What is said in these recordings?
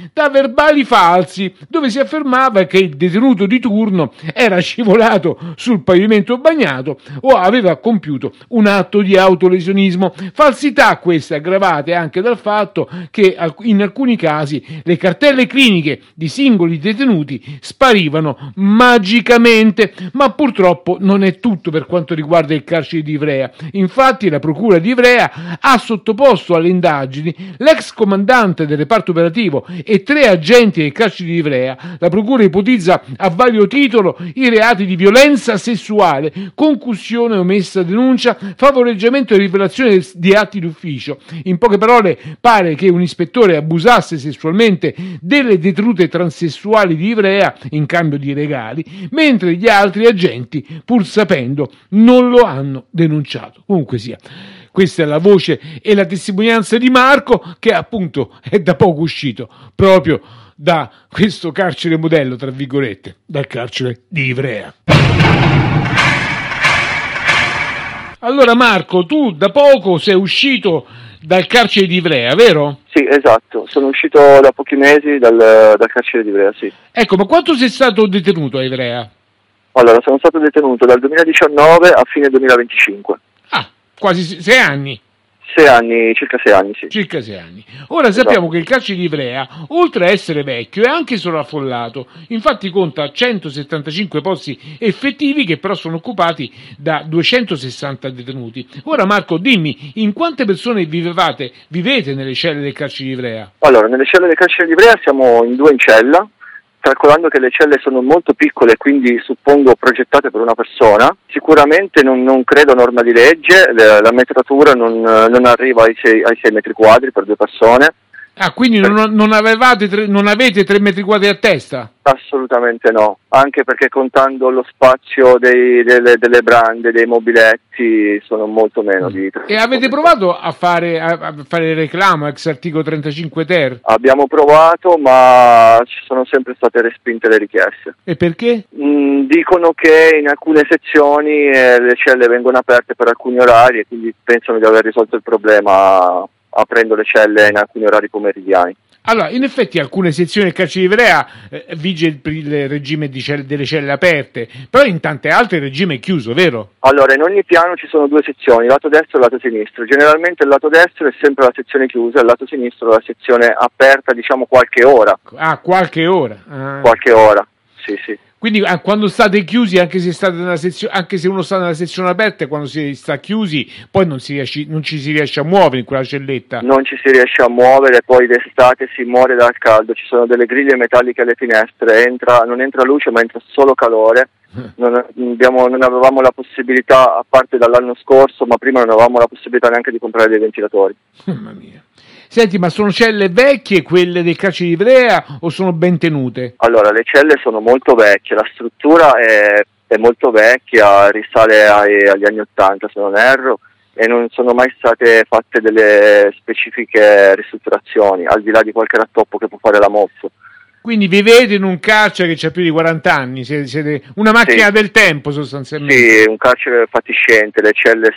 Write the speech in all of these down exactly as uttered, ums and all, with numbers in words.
da verbali falsi, dove si affermava che il detenuto di turno era scivolato sul pavimento bagnato o aveva compiuto un atto di autolesionismo. Falsità queste aggravate anche dal fatto che in alcuni casi le cartelle cliniche di singoli detenuti sparivano magicamente, ma purtroppo non è tutto per quanto riguarda il carcere di Ivrea. Infatti la procura di Ivrea ha sottoposto alle indagini l'ex comandante del reparto operativo e tre agenti del carcere di Ivrea. La procura ipotizza a vario titolo i reati di violenza sessuale, concussione omessa denuncia, favoreggiamento e rivelazione di atti d'ufficio. In poche parole, pare che un ispettore abusasse sessualmente delle detenute transessuali di Ivrea in cambio di regali, mentre gli altri agenti, pur sapendo, non lo hanno denunciato. Comunque sia, questa è la voce e la testimonianza di Marco, che appunto è da poco uscito proprio da questo carcere modello, tra virgolette, dal carcere di Ivrea. Allora Marco, tu da poco sei uscito dal carcere di Ivrea, vero? Sì, esatto, sono uscito da pochi mesi dal, dal carcere di Ivrea, sì. Ecco, ma quanto sei stato detenuto a Ivrea? Allora, sono stato detenuto dal duemiladiciannove a fine duemilaventicinque. Ah, quasi sei anni. Sei anni, circa sei anni, sì. Circa sei anni. Ora sappiamo che il carcere di Ivrea, oltre a essere vecchio, è anche sovraffollato. Infatti conta centosettantacinque posti effettivi che però sono occupati da duecentosessanta detenuti. Ora Marco, dimmi, in quante persone vivevate, vivete nelle celle del carcere di Ivrea? Allora, nelle celle del carcere di Ivrea siamo in due in cella, calcolando che le celle sono molto piccole, quindi suppongo progettate per una persona. Sicuramente non, non credo norma di legge, la, la metratura non, non arriva ai sei, ai sei metri quadri per due persone. Ah, quindi non, non, avevate tre, non avete tre metri quadri a testa? Assolutamente no, anche perché contando lo spazio dei, delle, delle brande, dei mobiletti, sono molto meno di tre. E avete provato a fare, a fare reclamo ex articolo trentacinque ter? Abbiamo provato, ma ci sono sempre state respinte le richieste. E perché? Mm, dicono che in alcune sezioni eh, le celle vengono aperte per alcuni orari e quindi pensano di aver risolto il problema aprendo le celle in alcuni orari pomeridiani. Allora, in effetti alcune sezioni del carcere di Ivrea eh, vige il, il regime di celle, delle celle aperte, però in tante altre il regime è chiuso, vero? Allora, in ogni piano ci sono due sezioni, lato destro e lato sinistro. Generalmente il lato destro è sempre la sezione chiusa, il lato sinistro la sezione aperta, diciamo qualche ora. Ah, qualche ora. Ah. Qualche ora, sì, sì. Quindi ah, quando state chiusi, anche se state nella sezione, anche se uno sta nella sezione aperta, quando si sta chiusi, poi non, si riesce, non ci si riesce a muovere in quella celletta. Non ci si riesce a muovere, poi d'estate si muore dal caldo, ci sono delle griglie metalliche alle finestre, entra, non entra luce ma entra solo calore. Non, abbiamo, non avevamo la possibilità, a parte dall'anno scorso, ma prima non avevamo la possibilità neanche di comprare dei ventilatori. Mamma mia. Senti, ma sono celle vecchie quelle del carcere di Ivrea o sono ben tenute? Allora, le celle sono molto vecchie, la struttura è, è molto vecchia, risale ai, agli anni Ottanta se non erro, e non sono mai state fatte delle specifiche ristrutturazioni, al di là di qualche rattoppo che può fare la M O F. Quindi vivete in un carcere che ha più di quaranta anni, siete, siete una macchina sì. del tempo sostanzialmente. Sì, un carcere fatiscente, le celle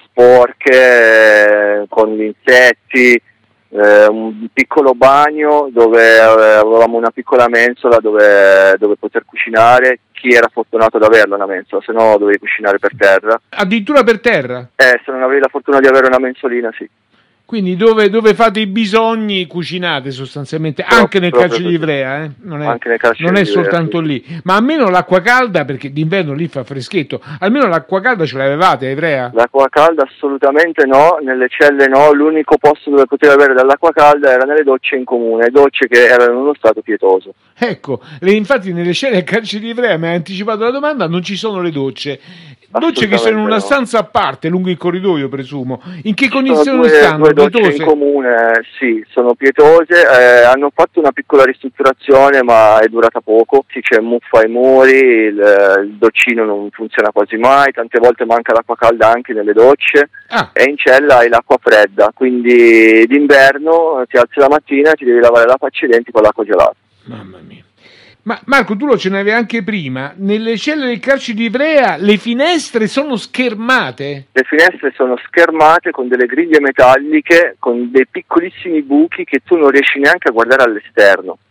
sporche, eh, con gli insetti, eh, un piccolo bagno dove avevamo una piccola mensola dove, dove poter cucinare, chi era fortunato ad averla una mensola, se no dovevi cucinare per terra. Addirittura per terra? Eh, se non avevi la fortuna di avere una mensolina, sì. Quindi dove, dove fate i bisogni cucinate sostanzialmente, proprio, anche nel carcere di Ivrea, eh? non è, anche nel carcere non è di Ivrea, soltanto sì. lì, ma almeno l'acqua calda, perché d'inverno lì fa freschetto, almeno l'acqua calda ce l'avevate a Ivrea? L'acqua calda assolutamente no, nelle celle no, l'unico posto dove potevi avere dell'acqua calda era nelle docce in comune, docce che erano in uno stato pietoso. Ecco, le, infatti nelle celle del carcere di Ivrea, mi ha anticipato la domanda, non ci sono le docce. Docce che sono in una stanza a parte, lungo il corridoio, presumo. In che condizioni due, stanno? Due docce pietose? in comune, sì, sono pietose. Eh, hanno fatto una piccola ristrutturazione, ma è durata poco. Sì, c'è muffa ai muri, il, il doccino non funziona quasi mai, tante volte manca l'acqua calda anche nelle docce. Ah. E in cella hai l'acqua fredda, quindi d'inverno ti alzi la mattina e ti devi lavare la faccia e i denti con l'acqua gelata. Mamma mia. Ma Marco, tu lo cenavi anche prima, nelle celle del carcere di Ivrea le finestre sono schermate? Le finestre sono schermate con delle griglie metalliche, con dei piccolissimi buchi che tu non riesci neanche a guardare all'esterno.